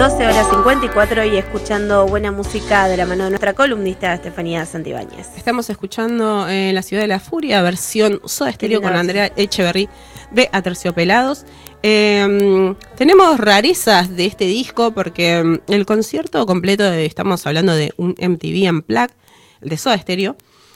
12 horas 54 y escuchando buena música de la mano de nuestra columnista Estefanía Santibáñez. Estamos escuchando La Ciudad de la Furia, versión Soda Stereo con Andrea Echeverry de Aterciopelados. Tenemos rarezas de este disco porque el concierto completo, estamos hablando de un MTV Unplugged, el de Soda Stereo,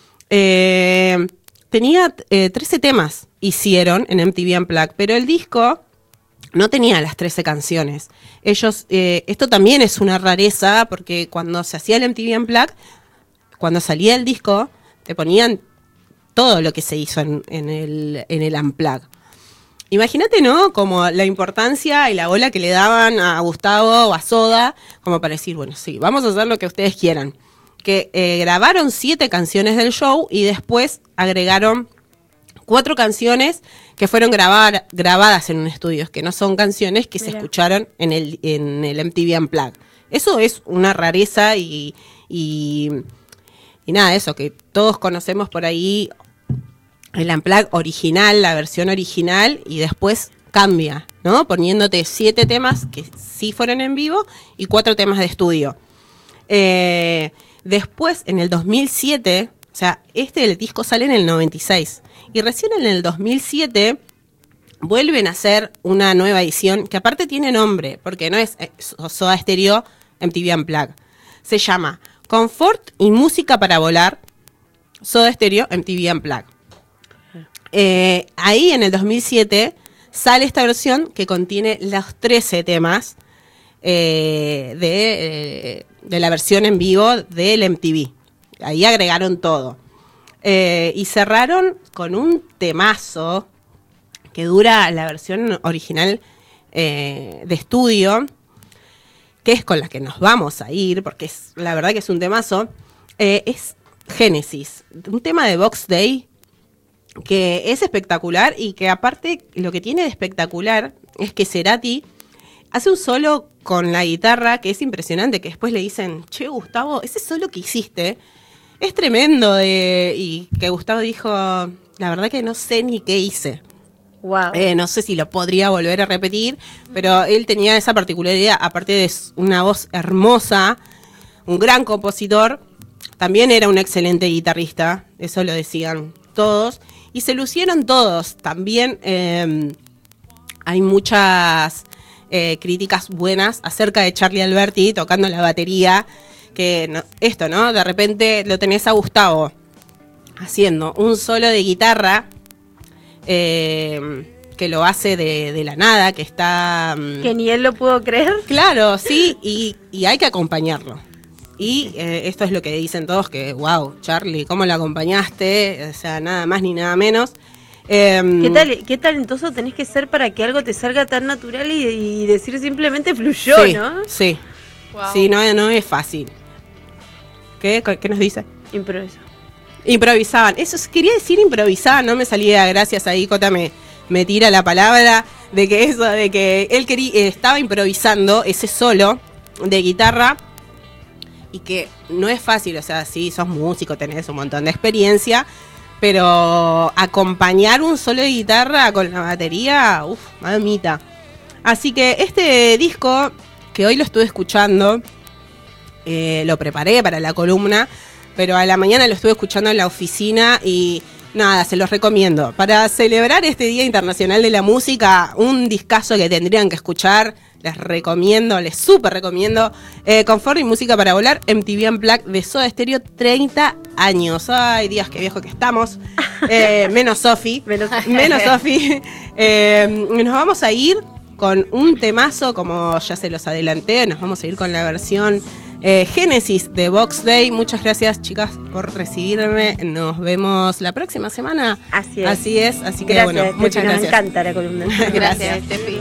tenía 13 temas, hicieron en MTV Unplugged, pero el disco no tenía las 13 canciones. Ellos, esto también es una rareza, porque cuando se hacía el MTV Unplugged, cuando salía el disco, te ponían todo lo que se hizo en el Unplugged. Imagínate, ¿no? Como la importancia y la bola que le daban a Gustavo o a Soda, como para decir, bueno, sí, vamos a hacer lo que ustedes quieran. Que grabaron 7 canciones del show y después agregaron 4 canciones que fueron grabadas en un estudio, que no son canciones que se escucharon en el MTV Unplugged. Eso es una rareza y nada, eso que todos conocemos por ahí, el Unplugged original, la versión original, y después cambia, ¿no? Poniéndote 7 temas que sí fueron en vivo y 4 temas de estudio. Después, en el 2007, o sea, el disco sale en el 96, y recién en el 2007 vuelven a hacer una nueva edición, que aparte tiene nombre, porque no es Soda Stereo MTV Unplugged. Se llama Confort y Música para Volar, Soda Stereo MTV Unplugged. Ahí en el 2007 sale esta versión que contiene los 13 temas de la versión en vivo del MTV. Ahí agregaron todo. Y cerraron con un temazo que dura la versión original de estudio, que es con la que nos vamos a ir, porque es la verdad que es un temazo. Es Génesis, un tema de Box Day que es espectacular, y que aparte lo que tiene de espectacular es que Cerati hace un solo con la guitarra que es impresionante, que después le dicen, che, Gustavo, ese solo que hiciste es tremendo, y que Gustavo dijo, la verdad que no sé ni qué hice. Wow. No sé si lo podría volver a repetir, pero él tenía esa particularidad, aparte de una voz hermosa, un gran compositor, también era un excelente guitarrista, eso lo decían todos, y se lucieron todos. También hay muchas críticas buenas acerca de Charlie Alberti tocando la batería, que ¿no? De repente lo tenés a Gustavo haciendo un solo de guitarra, que lo hace de la nada, que está... que ni él lo pudo creer. Claro, sí, y hay que acompañarlo. Y esto es lo que dicen todos, que wow, Charlie, ¿cómo lo acompañaste? O sea, nada más ni nada menos. ¿Qué talentoso tenés que ser para que algo te salga tan natural y decir simplemente fluyó, sí, ¿no? Sí, wow. Sí, no es fácil. ¿Qué nos dice? Improvisaban. Eso quería decir improvisaban, no me salía. Gracias, ahí Cota me tira la palabra de que él estaba improvisando ese solo de guitarra, y que no es fácil. O sea, sí, sos músico, tenés un montón de experiencia, pero acompañar un solo de guitarra con la batería, mamita. Así que este disco, que hoy lo estuve escuchando, lo preparé para la columna, pero a la mañana lo estuve escuchando en la oficina y nada, se los recomiendo. Para celebrar este Día Internacional de la Música, un discazo que tendrían que escuchar, les súper recomiendo. Confort y Música para Volar, MTV Unplugged de Soda Stereo, 30 años. Ay, Dios, qué viejo que estamos. Menos Sofi. Menos Sofi. Nos vamos a ir con un temazo, como ya se los adelanté, nos vamos a ir con la versión Génesis de Box Day. Muchas gracias, chicas, por recibirme. Nos vemos la próxima semana. Así es. Así es. Así que gracias, bueno, muchas gracias. Me encanta la columna. Gracias, Estefi.